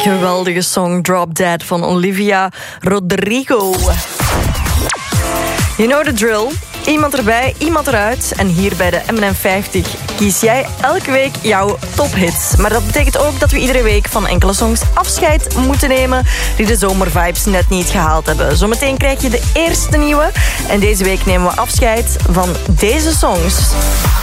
Geweldige song Drop Dead van Olivia Rodrigo. You know the drill. Iemand erbij, iemand eruit. En hier bij de M&M 50 kies jij elke week jouw tophits. Maar dat betekent ook dat we iedere week van enkele songs afscheid moeten nemen die de zomervibes net niet gehaald hebben. Zometeen krijg je de eerste nieuwe. En deze week nemen we afscheid van deze songs.